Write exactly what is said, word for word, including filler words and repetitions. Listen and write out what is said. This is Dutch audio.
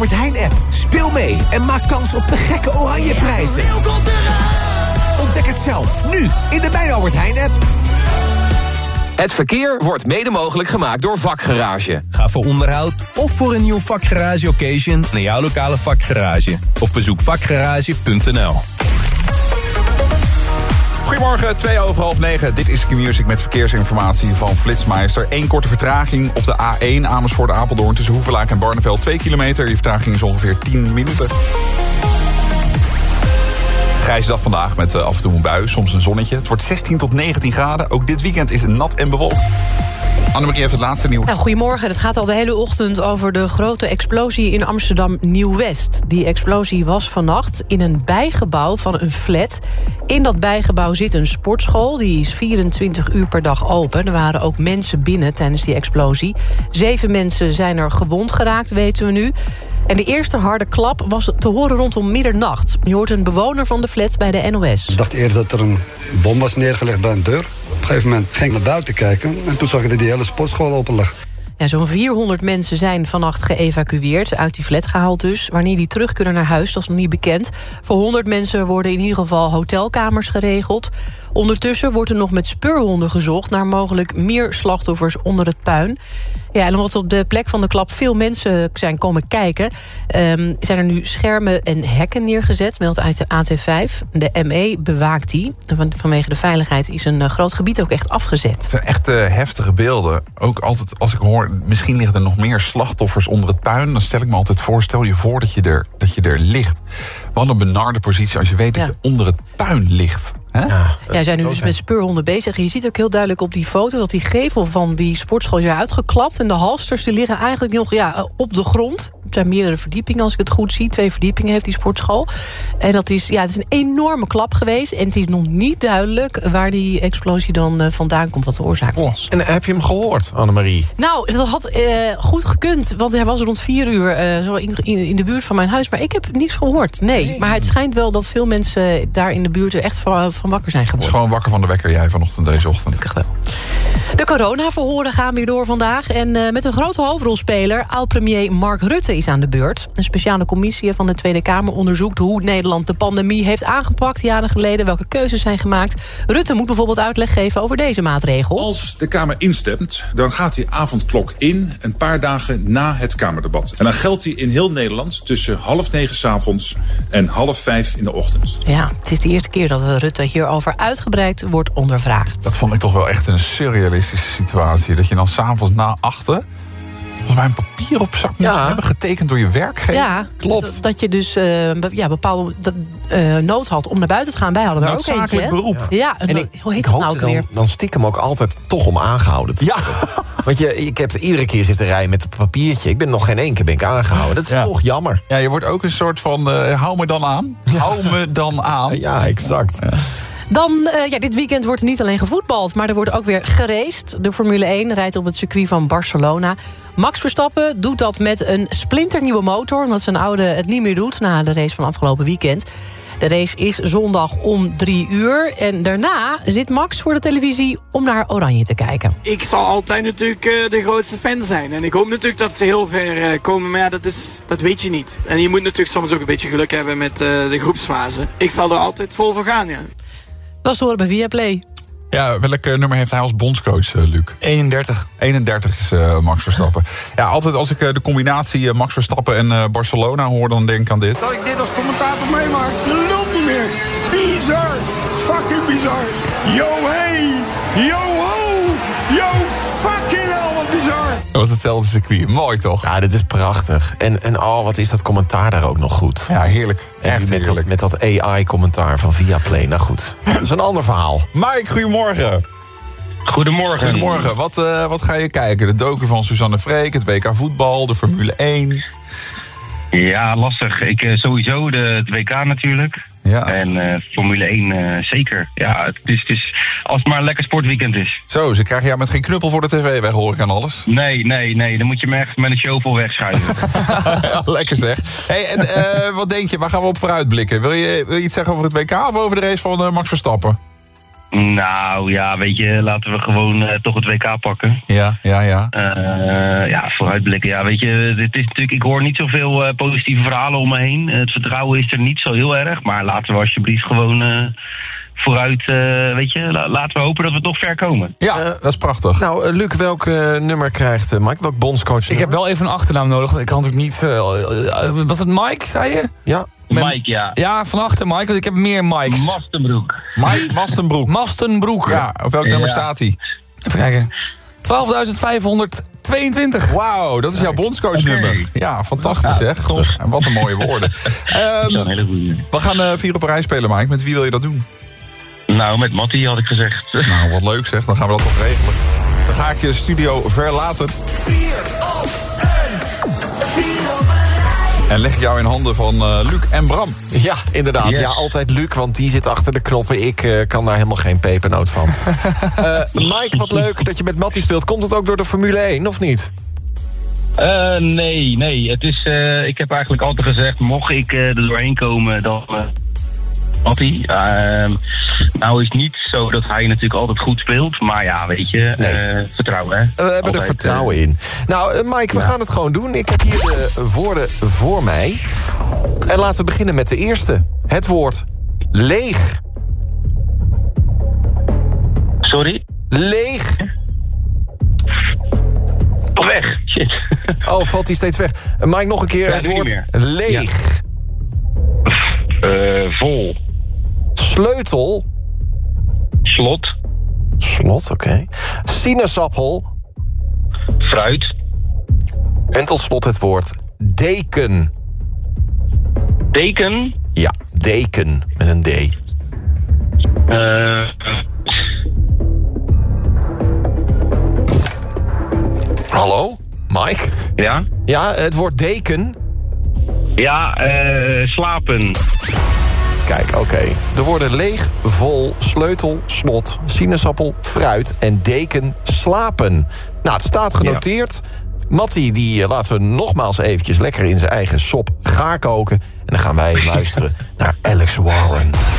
Albert Heijn-app. Speel mee en maak kans op de gekke oranje prijzen. Ontdek het zelf, nu, in de Mijn Albert Heijn-app. Het verkeer wordt mede mogelijk gemaakt door Vakgarage. Ga voor onderhoud of voor een nieuw Vakgarage occasion naar jouw lokale Vakgarage. Of bezoek vakgarage punt n l. Goedemorgen, twee over half negen. Dit is Q-Music met verkeersinformatie van Flitsmeister. Eén korte vertraging op de A één Amersfoort-Apeldoorn tussen Hoevelaak en Barneveld. Twee kilometer, die vertraging is ongeveer tien minuten. Grijze dag vandaag met uh, af en toe een bui, soms een zonnetje. Het wordt zestien tot negentien graden. Ook dit weekend is het nat en bewolkt. Annemarie heeft het laatste nieuws. Nou, goedemorgen. Het gaat al de hele ochtend over de grote explosie in Amsterdam Nieuw-West. Die explosie was vannacht in een bijgebouw van een flat. In dat bijgebouw zit een sportschool. Die is vierentwintig uur per dag open. Er waren ook mensen binnen tijdens die explosie. Zeven mensen zijn er gewond geraakt, weten we nu. En de eerste harde klap was te horen rondom middernacht. Je hoort een bewoner van de flat bij de N O S. Ik dacht eerst dat er een bom was neergelegd bij een deur. Op een gegeven moment ging ik naar buiten kijken en toen zag ik dat die hele sportschool open lag. Ja, zo'n vierhonderd mensen zijn vannacht geëvacueerd, uit die flat gehaald dus. Wanneer die terug kunnen naar huis, dat is nog niet bekend. Voor honderd mensen worden in ieder geval hotelkamers geregeld. Ondertussen wordt er nog met speurhonden gezocht naar mogelijk meer slachtoffers onder het puin. Ja, en omdat op de plek van de klap veel mensen zijn komen kijken, Um, zijn er nu schermen en hekken neergezet, meldt uit de A T vijf. De M E bewaakt die. En van, vanwege de veiligheid is een uh, groot gebied ook echt afgezet. Het zijn echt uh, heftige beelden. Ook altijd als ik hoor, misschien liggen er nog meer slachtoffers onder het puin, dan stel ik me altijd voor, stel je voor dat je er, dat je er ligt. Wat een benarde positie als je weet ja. dat je onder het puin ligt. Hè? Ja, ja, zijn nu dus met speurhonden bezig. Je ziet ook heel duidelijk op die foto dat die gevel van die sportschool is uitgeklapt. En de halsters die liggen eigenlijk nog ja, op de grond. Er zijn meerdere verdiepingen, als ik het goed zie. Twee verdiepingen heeft die sportschool. En dat is, ja, het is een enorme klap geweest. En het is nog niet duidelijk waar die explosie dan uh, vandaan komt. Wat de oorzaak was. En heb je hem gehoord, Annemarie? Nou, dat had uh, goed gekund. Want hij was rond vier uur uh, zo in, in, in de buurt van mijn huis. Maar ik heb niets gehoord. Nee. nee. Maar het schijnt wel dat veel mensen daar in de buurt er echt van, van wakker zijn geworden. Is gewoon wakker van de wekker, jij vanochtend deze ochtend. Gelukkig wel. De coronaverhoren gaan weer door vandaag. En uh, met een grote hoofdrolspeler, oud-premier Mark Rutte, is aan de beurt. Een speciale commissie van de Tweede Kamer onderzoekt hoe Nederland de pandemie heeft aangepakt jaren geleden, welke keuzes zijn gemaakt. Rutte moet bijvoorbeeld uitleg geven over deze maatregel. Als de Kamer instemt, dan gaat die avondklok in een paar dagen na het Kamerdebat. En dan geldt die in heel Nederland tussen half negen 's avonds en half vijf in de ochtend. Ja, het is de eerste keer dat Rutte hierover uitgebreid wordt ondervraagd. Dat vond ik toch wel echt een surrealistische situatie. Dat je dan s'avonds na achten volgens mij een papier op zak moet ja. hebben getekend door je werkgever. Ja, klopt. Dat je dus uh, ja, bepaalde uh, nood had om naar buiten te gaan. Wij hadden er ook eentje. Noodzakelijk beroep. Ja, ja en en ik, hoe heet ik dat nou ook dan, weer? Dan stiekem ook altijd toch om aangehouden te worden. Ja. Want je, ik heb iedere keer zitten rijden met het papiertje. Ik ben nog geen één keer ben ik aangehouden. Dat is ja. toch jammer. Ja, je wordt ook een soort van, uh, hou me dan aan. Ja. Hou me dan aan. Ja, exact. Ja. Dan, uh, ja, dit weekend wordt er niet alleen gevoetbald, maar er wordt ook weer geraced. De Formule één rijdt op het circuit van Barcelona. Max Verstappen doet dat met een splinternieuwe motor, omdat zijn oude het niet meer doet na de race van afgelopen weekend. De race is zondag om drie uur. En daarna zit Max voor de televisie om naar Oranje te kijken. Ik zal altijd natuurlijk uh, de grootste fan zijn. En ik hoop natuurlijk dat ze heel ver uh, komen. Maar ja, dat, is, dat weet je niet. En je moet natuurlijk soms ook een beetje geluk hebben met uh, de groepsfase. Ik zal er altijd vol voor gaan, ja. Dat is te horen bij Viaplay. Ja, welk uh, nummer heeft hij als bondscoach, uh, Luc? eenendertig. eenendertig is uh, Max Verstappen. Ja, altijd als ik uh, de combinatie uh, Max Verstappen en uh, Barcelona hoor, dan denk ik aan dit. Dat ik dit als commentator meemaak, je lult niet meer. Bizar. Fucking bizar. Yo, hey. Yo, ho. Yo, fucking hell, wat bizar. Dat was hetzelfde circuit. Mooi toch? Ja, dit is prachtig. En, en oh, wat is dat commentaar daar ook nog goed. Ja, heerlijk. Echt met heerlijk. Dat, met dat A I-commentaar van Viaplay. Nou goed, dat is een ander verhaal. Mike, goedemorgen. Goedemorgen. Goedemorgen. Wat, uh, wat ga je kijken? De docu van Suzanne Freek, het W K voetbal, de Formule één. Ja, lastig. Ik, uh, sowieso de, het W K natuurlijk. Ja. En uh, Formule één uh, zeker. Ja, het is, het is, als het maar een lekker sportweekend is. Zo, ze krijgen jou met geen knuppel voor de tv weg, hoor ik aan alles. Nee, nee, nee. Dan moet je me echt met een show vol wegschuiven. Ja, lekker zeg. Hey, en uh, wat denk je? Waar gaan we op vooruit blikken? Wil je, wil je iets zeggen over het W K of over de race van uh, Max Verstappen? Nou ja, weet je, laten we gewoon uh, toch het W K pakken. Ja, ja, ja. Uh, ja, vooruitblikken. Ja, weet je, dit is natuurlijk, ik hoor niet zoveel uh, positieve verhalen om me heen. Uh, het vertrouwen is er niet zo heel erg. Maar laten we alsjeblieft gewoon uh, vooruit, uh, weet je, la- laten we hopen dat we toch ver komen. Ja, uh, dat is prachtig. Nou, uh, Luc, welk uh, nummer krijgt uh, Mike? Welk bondscoach? Ik heb wel even een achternaam nodig. Ik kan natuurlijk niet... Uh, uh, was het Mike, zei je? Ja. Mike, ja. Ja, van achter Mike, want ik heb meer Mikes. Mastenbroek. Mike Mastenbroek. Mastenbroek. Ja, op welk nummer ja. staat hij? Even kijken. twaalfduizend vijfhonderdtweeëntwintig. Wauw, dat is jouw bondscoachnummer. Okay. Ja, fantastisch ja, zeg. Goh, wat een mooie woorden. um, we gaan uh, vier op een rij spelen, Mike. Met wie wil je dat doen? Nou, met Mattie had ik gezegd. Nou, wat leuk zeg. Dan gaan we dat toch regelen. Dan ga ik je studio verlaten. vier op een. vier op een. En leg jou in handen van uh, Luc en Bram. Ja, inderdaad. Yes. Ja, altijd Luc, want die zit achter de knoppen. Ik uh, kan daar helemaal geen pepernoot van. uh, Mike, wat leuk dat je met Mattie speelt. Komt het ook door de Formule één, of niet? Uh, nee, nee. Het is, uh, ik heb eigenlijk altijd gezegd, mocht ik uh, er doorheen komen, dan... Uh, Mattie. Uh, nou is niet zo dat hij natuurlijk altijd goed speelt. Maar ja, weet je, nee. uh, vertrouwen hè. We hebben altijd, er vertrouwen uh, in. Nou, uh, Mike, we ja. gaan het gewoon doen. Ik heb hier de woorden voor mij. En laten we beginnen met de eerste. Het woord leeg. Sorry? Leeg. Of weg. Shit. Oh, valt hij steeds weg. Uh, Mike, nog een keer ja, het woord leeg. Ja. Uh, vol. Sleutel. Slot. Slot, oké. Okay. Sinaasappel. Fruit. En tot slot het woord deken. Deken? Ja, deken met een D. Uh, Hallo, Mike? Ja? Ja, het woord deken. Ja, uh, slapen. Kijk, oké. Okay. De woorden leeg, vol, sleutel, slot, sinaasappel, fruit en deken slapen. Nou, het staat genoteerd. Ja. Mattie, die uh, laten we nogmaals eventjes lekker in zijn eigen sop gaar koken. En dan gaan wij luisteren naar Alex Warren.